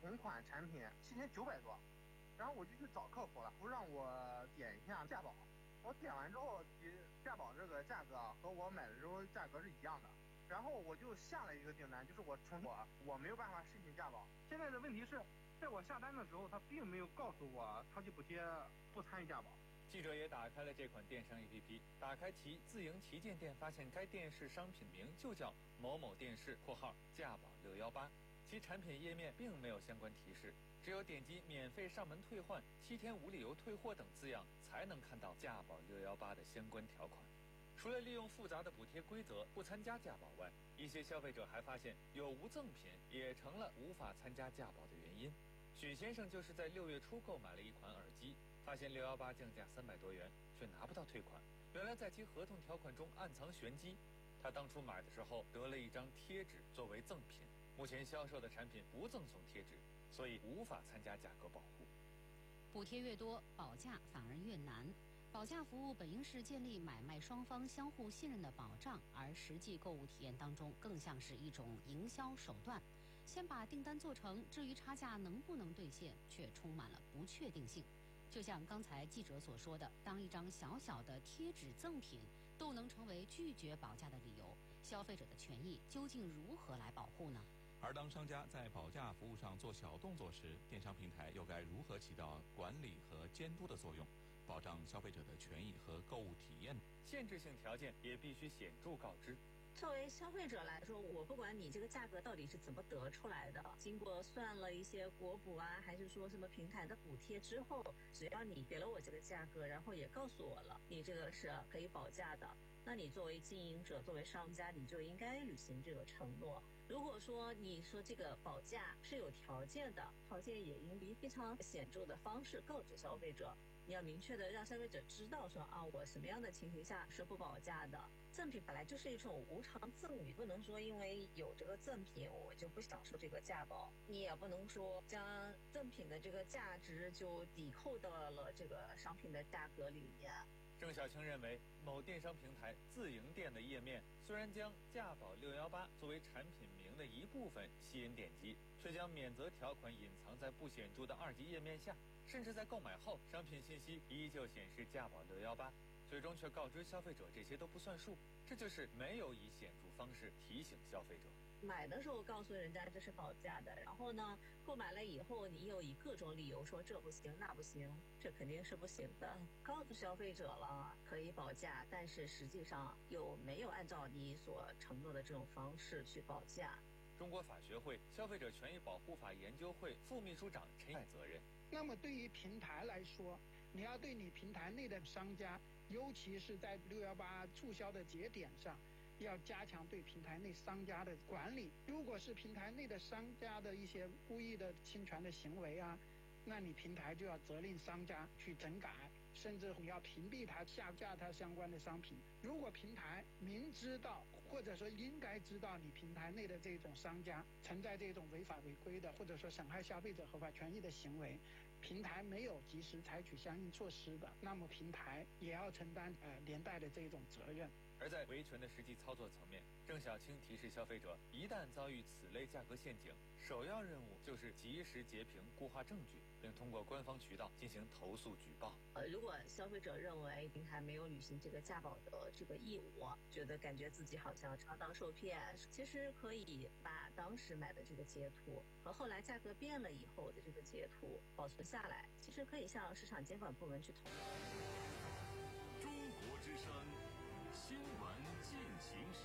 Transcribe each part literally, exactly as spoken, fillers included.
同款产品七千九百多，然后我就去找客服了，不让我点一下价保。我点完之后，价保这个价格啊和我买的时候价格是一样的。然后我就下了一个订单，就是我重我我没有办法申请价保。现在的问题是，在我下单的时候，他并没有告诉我超级补贴不参与价保。 记者也打开了这款电商 A P P， 打开其自营旗舰店，发现该电视商品名就叫某某电视（括号价保六幺八），其产品页面并没有相关提示，只有点击免费上门退换、七天无理由退货等字样，才能看到价保六幺八的相关条款。除了利用复杂的补贴规则不参加价保外，一些消费者还发现有无赠品也成了无法参加价保的原因。许先生就是在六月初购买了一款耳机，发现六幺八降价三百多元，却拿不到退款。原来在其合同条款中暗藏玄机，他当初买的时候得了一张贴纸作为赠品，目前销售的产品不赠送贴纸，所以无法参加价格保护。 补贴越多，保价反而越难。保价服务本应是建立买卖双方相互信任的保障，而实际购物体验当中更像是一种营销手段。先把订单做成，至于差价能不能兑现，却充满了不确定性。就像刚才记者所说的，当一张小小的贴纸赠品都能成为拒绝保价的理由，消费者的权益究竟如何来保护呢？ 而当商家在保价服务上做小动作时，电商平台又该如何起到管理和监督的作用，保障消费者的权益和购物体验？ 限制性条件也必须显著告知。 作为消费者来说，我不管你这个价格到底是怎么得出来的，经过算了一些国补啊，还是说什么平台的补贴之后，只要你给了我这个价格，然后也告诉我了你这个是可以保价的，那你作为经营者，作为商家，你就应该履行这个承诺。如果说你说这个保价是有条件的，条件也应以非常显著的方式告知消费者，你要明确的让消费者知道说啊，我什么样的情形下是不保价的。赠品本来就是一种无偿赠与，不能说因为有这个赠品我就不享受这个价保，你也不能说将赠品的这个价值就抵扣到了这个商品的价格里面。 郑小青认为，某电商平台自营店的页面虽然将价保六幺八作为产品名的一部分吸引点击，却将免责条款隐藏在不显著的二级页面下，甚至在购买后，商品信息依旧显示价保六幺八，最终却告知消费者这些都不算数，这就是没有以显著方式提醒消费者。 买的时候告诉人家这是保价的，然后呢，购买了以后你又以各种理由说这不行那不行，这肯定是不行的。告诉消费者了可以保价，但是实际上又没有按照你所承诺的这种方式去保价。 中国法学会消费者权益保护法研究会副秘书长陈爱责任。 那么对于平台来说，你要对你平台内的商家，尤其是在六幺八促销的节点上，要加强对平台内商家的管理。如果是平台内的商家的一些故意的侵权的行为啊，那你平台就要责令商家去整改，甚至你要屏蔽他、下架他相关的商品。如果平台明知道或者说应该知道你平台内的这种商家存在这种违法违规的，或者说损害消费者合法权益的行为，平台没有及时采取相应措施的，那么平台也要承担呃连带的这种责任。 而在维权的实际操作层面，郑小青提示消费者，一旦遭遇此类价格陷阱，首要任务就是及时截屏固化证据，并通过官方渠道进行投诉举报。 呃，如果消费者认为平台没有履行这个价保的这个义务，觉得感觉自己好像上当受骗，其实可以把当时买的这个截图和后来价格变了以后的这个截图保存下来，其实可以向市场监管部门去投。 中国之声新闻进行时。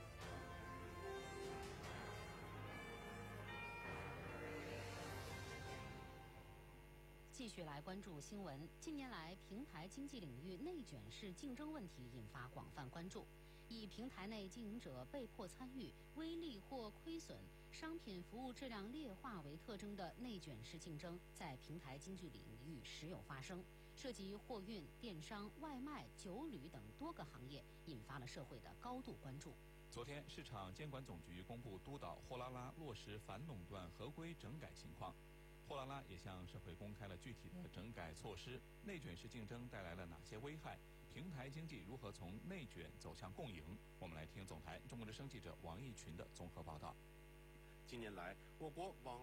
继续来关注新闻。近年来，平台经济领域内卷式竞争问题引发广泛关注。以平台内经营者被迫参与、微利或亏损、商品服务质量劣化为特征的内卷式竞争，在平台经济领域时有发生，涉及货运、电商、外卖、酒旅等多个行业，引发了社会的高度关注。 昨天，市场监管总局公布督导货拉拉落实反垄断合规整改情况。货拉拉也向社会公开了具体的整改措施，内卷式竞争带来了哪些危害？平台经济如何从内卷走向共赢？我们来听总台中国之声记者王毅群的综合报道。 近年来，我国网